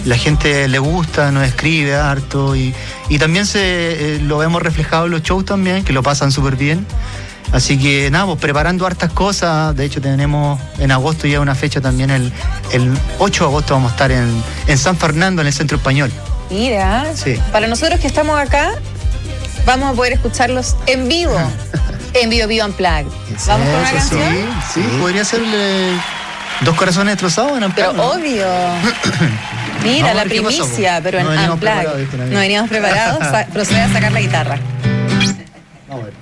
la gente le gusta, nos escribe harto y también lo vemos reflejado en los shows también, que lo pasan súper bien. Así que nada, pues preparando hartas cosas. De hecho tenemos en agosto ya una fecha también, el 8 de agosto vamos a estar en San Fernando, en el Centro Español. Mira, sí. Para nosotros que estamos acá, vamos a poder escucharlos en vivo. En Vivo Unplugged. ¿Vamos con una canción? Sí, podría ser Dos Corazones Destrozados en Unplugged. Pero obvio. Mira, la primicia, pero en Unplugged. No veníamos preparados. Procede a sacar la guitarra. Vamos a ver.